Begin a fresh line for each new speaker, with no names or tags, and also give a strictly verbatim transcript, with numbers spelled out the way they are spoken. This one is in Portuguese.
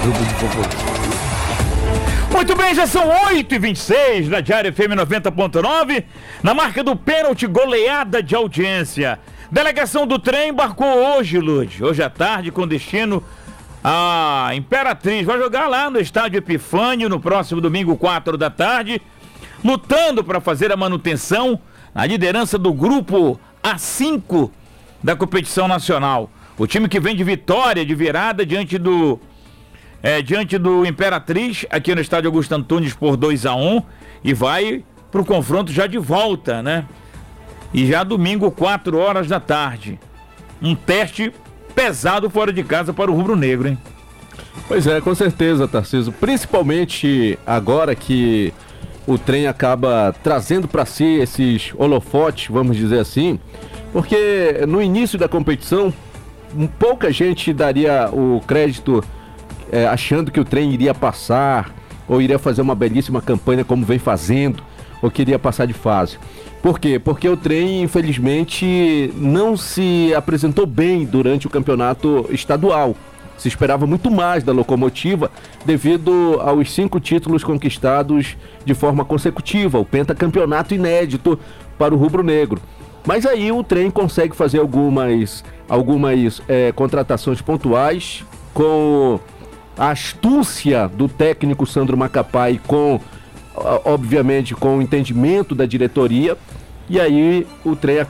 grupo de favoritos.
Muito bem, já são oito e vinte e seis na Diário F M noventa ponto nove, na marca do pênalti, goleada de audiência. Delegação do trem embarcou hoje, Lud, hoje à tarde, com destino a Imperatriz. Vai jogar lá no estádio Epifânio no próximo domingo, quatro da tarde, lutando para fazer a manutenção na liderança do grupo A cinco da competição nacional. O time que vem de vitória, de virada diante do É, diante do Imperatriz, aqui no estádio Augusto Antunes, por dois a um, e vai pro confronto já de volta, né? E já domingo, quatro horas da tarde. Um teste pesado fora de casa para o rubro-negro, hein?
Pois é, com certeza, Tarcísio. Principalmente agora que o trem acaba trazendo para si esses holofotes, vamos dizer assim, porque no início da competição, pouca gente daria o crédito É, achando que o trem iria passar, ou iria fazer uma belíssima campanha como vem fazendo, ou que iria passar de fase. Por quê? Porque o trem, infelizmente, não se apresentou bem durante o campeonato estadual. Se esperava muito mais da Locomotiva, devido aos cinco títulos conquistados de forma consecutiva, o pentacampeonato inédito para o rubro-negro. Mas aí o trem consegue fazer algumas, algumas é, contratações pontuais, com a astúcia do técnico Sandro Macapá e com, obviamente, com o entendimento da diretoria, e aí o trem